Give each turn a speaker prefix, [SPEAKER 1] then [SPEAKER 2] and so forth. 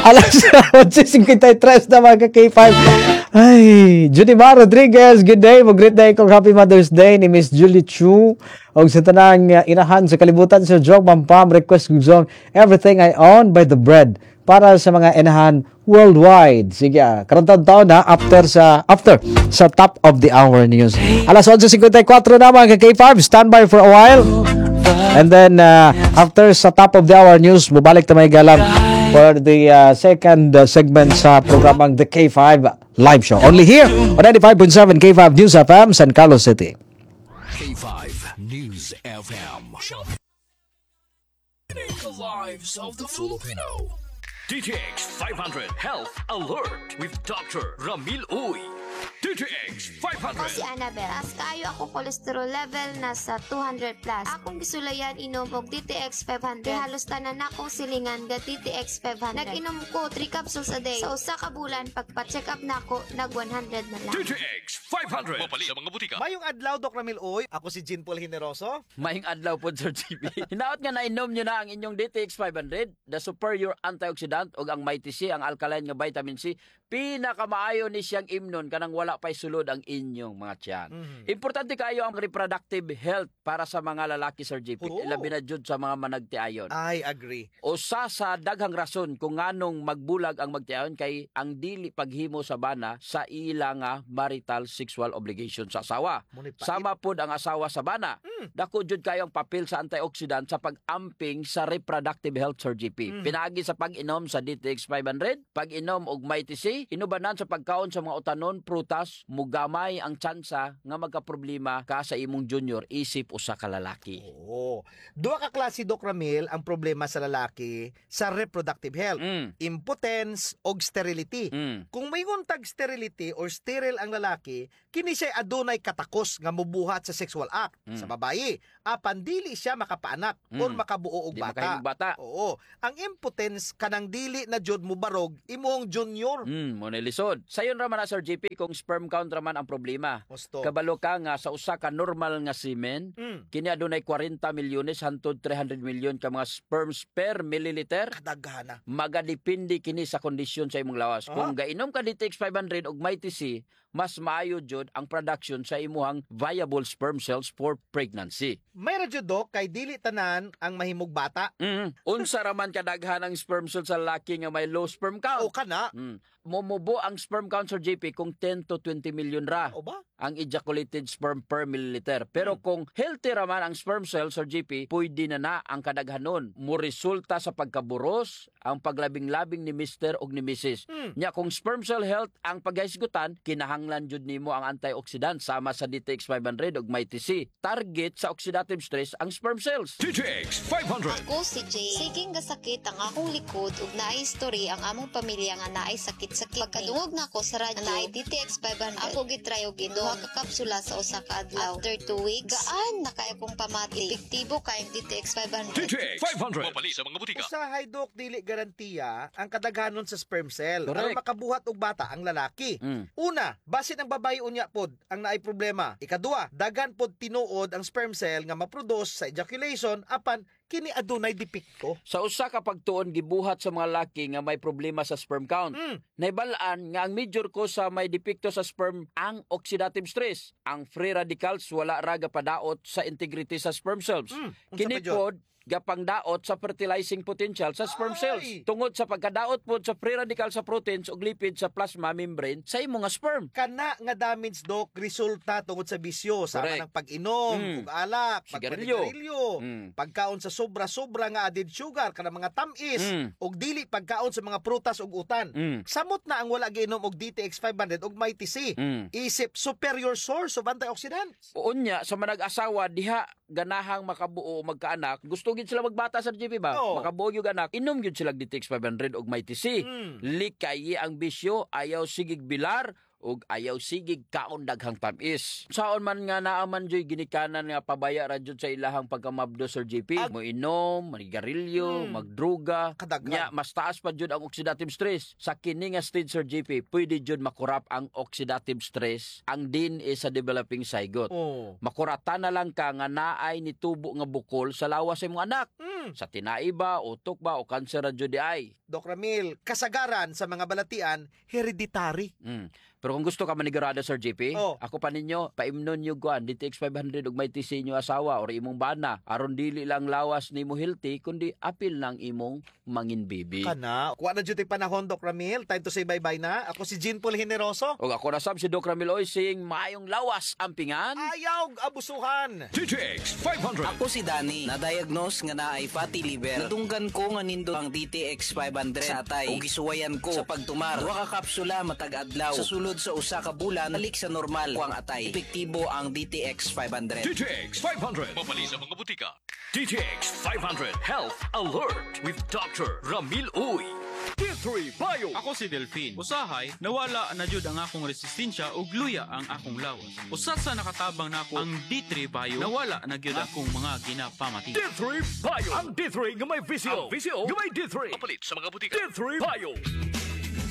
[SPEAKER 1] Alas 11:53 na mga K5. Ay, Junimar Rodriguez, good day. Mag-greet day kong Happy Mother's Day ni Miss Julie Chu. Og sa tanang inahan sa kalibutan sa Jog Pampam, request kong song Everything I Own by The Bread para sa mga inahan worldwide. Sige, karantang taon na after sa top of the hour news. Alas 11:54 na mga K5. Standby for a while. And then, after sa top of the hour news, bubalik na may galang for the second segment sa programang The K5 Live Show. Only here on 95.7 K5 News FM, San Carlos City.
[SPEAKER 2] K5 News FM. The lives of the Filipino. DTX 500 Health Alert with Dr. Ramil Uy. DTX 500.
[SPEAKER 3] Ako si Annabel. As kaayo ako cholesterol level nasa 200 plus. Akong gisulayan inom og DTX 500. Halos tanan akong silingan ga DTX 500. Nag-inom ko 3 capsules a day. Sa usa ka bulan pagpa-check up nako nag 100 na lang.
[SPEAKER 2] DTX 500. Mapali sa mga butika.
[SPEAKER 4] Mayong adlaw, Doc Ramil Uy. Ako si Jean Paul Generoso.
[SPEAKER 5] Maying adlaw po, Sir GB. Hinaot nga nainom nyo na ang inyong DTX 500, the superior antioxidant o ang Mighty C, ang alkaline nga vitamin C. Pinakamaayo ni siyang imnon kanang wala pa'y sulod ang inyong mga tiyan. Importante kayo ang reproductive health para sa mga lalaki, Sir JP. Labi na jud sa mga managtiayon.
[SPEAKER 4] I agree.
[SPEAKER 5] Usa sa daghang rason kung nganong magbulag ang magtiayon kay ang dili paghimo sa bana sa ila nga marital sexual obligation sa asawa. Sama pod ang asawa sa bana. Dako jud kayo ang papel sa antioxidant sa pag-amping sa reproductive health, Sir JP. Pinaagi sa pag-inom sa DTX 500, pag-inom og Mighty C, inubanan sa pagkaon sa mga utanon, prutas, mugamay ang tsansa nga magkaproblema ka sa imong junior isip usa ka lalaki.
[SPEAKER 4] Oo. Duha ka klase, Doc Ramil, ang problema sa lalaki sa reproductive health. Impotence og sterility. Kung may tag sterility or sterile ang lalaki, kini siya adunay katakos nga mobuhat sa sexual act. Sa babae, apan dili siya makapaanak or makabuo og
[SPEAKER 5] Di
[SPEAKER 4] bata.
[SPEAKER 5] makahimong bata.
[SPEAKER 4] Oo. Ang impotence kanang dili na jud mo barog imong junior.
[SPEAKER 5] Mo na lisod. Sayon ra man na, Sir JP, kung sperm count ra man ang problema.
[SPEAKER 4] Gusto.
[SPEAKER 5] Kabalo ka nga sa usa ka normal nga semen, kini adunay 40 milyones hangtod 300 milyon ka mga sperms per milliliter.
[SPEAKER 4] Kadaghana.
[SPEAKER 5] Magadepende kini sa kondisyon sa imong lawas. Kung gainom ka DTX 500 og Mighty C, mas maayo jud ang production sa imuhang viable sperm cells for pregnancy.
[SPEAKER 4] May radyo, Doc, kay dili tanan ang mahimog bata.
[SPEAKER 5] Unsa ra man kadaghan ang sperm cells sa lalaki nga may low sperm count?
[SPEAKER 4] O kana.
[SPEAKER 5] Momubo ang sperm count, Sir JP, kung 10 to 20 million ra
[SPEAKER 4] O ba?
[SPEAKER 5] ang ejaculated sperm per milliliter. Pero kung healthy raman ang sperm cell, Sir JP, pwede na ang kadaghanon. Muresulta sa pagkaburos ang paglabing-labing ni Mr. o ni Mrs. Nya kung sperm cell health ang paghisgutan, kinahanglan jud nimo ang antioxidant sama sa DTX 500 ug Mighty C. Target sa oxidative stress ang sperm cells.
[SPEAKER 2] DTX 500.
[SPEAKER 3] Ako si Jay. Siging gasakit ang akong likod ug naay history ang among pamilya nga naay sakit-sakit. Pagkadungog na ko sa radyo naay DTX 500. Ako gitry og inom ka kapsula sa usa ka adlaw. After 2 weeks, gaan na kay akong pamati. Epektibo kay DTX 500.
[SPEAKER 2] DTX 500. Mapali sa mga butika.
[SPEAKER 4] Usahay, Doc, dili garantiya ang kadaghanon sa sperm cell.
[SPEAKER 5] Correct.
[SPEAKER 4] Aron makabuhat og bata ang lalaki. Una, basin ang babae unya pod ang naay problema. Ikadua, dagan pod tinuod ang sperm cell nga maproduce sa ejaculation apan kini adunay depekto.
[SPEAKER 5] Sa usa ka pagtuon gibuhat sa mga laki nga may problema sa sperm count. Naibal-an nga ang major cause sa may depekto sa sperm ang oxidative stress. Ang free radicals wala ra gapadaot sa integrity sa sperm cells. Kini
[SPEAKER 4] pa, Jod?
[SPEAKER 5] pod gapang daot sa fertilizing potential sa sperm cells. Tungod sa pagkadaot pod sa free radical sa proteins ug lipid sa plasma membrane sa imong nga sperm.
[SPEAKER 4] Kana nga damage, Doc, resulta tungod sa bisyo sama
[SPEAKER 5] Correct.
[SPEAKER 4] ng pag-inom ug alak,
[SPEAKER 5] Sigarilyo.
[SPEAKER 4] pagkaon sa sobra-sobra nga added sugar kana mga tamis ug dili pagkaon sa mga prutas ug utan. Samot na ang wala giinom og DTX 500 ug Mighty C. Isip superior source of antioxidants.
[SPEAKER 5] Unya sa manag-asawa diha ganahang makabuo o magkaanak, gusto gid sila magbata sa GP ba?
[SPEAKER 4] Oo.
[SPEAKER 5] Makabuo gyud anak, inom gyud sila DTX 500 og Mighty C. Likay ang bisyo, ayaw sigig bilar ug ayaw sigig kaon daghang tamis. Saon man nga naaman joy ginikanan nga pabaya ra jud sa ilahang pagkamabdo, Sir JP. Mo inom, manigarilyo, magdruga.
[SPEAKER 4] Kadaghan.
[SPEAKER 5] Nya mas taas pa jud ang oxidative stress. Sa kini nga stage, Sir JP, pwede jud makurap ang oxidative stress ang DNA sa developing zygote.
[SPEAKER 4] Oh.
[SPEAKER 5] Makuratan na lang ka nga naay nitubo nga bukol sa lawas sa imong anak. Sa tinai ba, utok ba, o kanser ra jud di ay.
[SPEAKER 4] Doc Ramil, kasagaran sa mga balatian, hereditary.
[SPEAKER 5] Pero kung gusto ka manigurado, Sir JP,
[SPEAKER 4] Oh.
[SPEAKER 5] ako pa ninyo, paimnon nyo guan, DTX 500 ug may tisi inyo asawa or imong bana. Aron dili lang lawas ni mo healthy, kundi apil ng imong mangin bibi.
[SPEAKER 4] Kana, kuha na dyan panahon, Doc Ramil. Time to say bye-bye na. Ako si Jean Paul Generoso.
[SPEAKER 5] O ako na sab si Doc Ramil Oysing, maayong lawas ang pingan.
[SPEAKER 4] Ayaw abusuhan.
[SPEAKER 2] DTX 500.
[SPEAKER 6] Ako si Danny, na-diagnose nga na ay fatty liver. Natunggan ko nga nindo ang DTX 500 sa atay. O gisuwayan ko sa pagtumar. Duha ka kapsula matag adlaw. Sa sulod sa usa ka bulan, balik sa normal ko ang atay. Epektibo ang DTX 500.
[SPEAKER 2] DTX 500. Mapali sa mga butika. DTX 500 Health Alert with Dr. Ramil Uy. D3 Bio.
[SPEAKER 7] Ako si Delphine. Usahay, nawala na jud ang akong resistensya ug luya ang akong lawas. Usat sa nakatabang nako ang D3 Bio, nawala na gyud akong mga ginapamati.
[SPEAKER 2] D3 Bio. Ang D3 nga may visio. Ang visio nga may D3. Mapalit sa mga butika. D3 Bio.